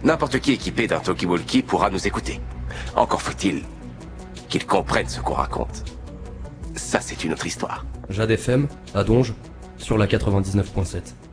N'importe qui équipé d'un talkie-walkie pourra nous écouter. Encore faut-il qu'ils comprennent ce qu'on raconte. Ça, c'est une autre histoire. Jade FM, à Donge, sur la 99.7.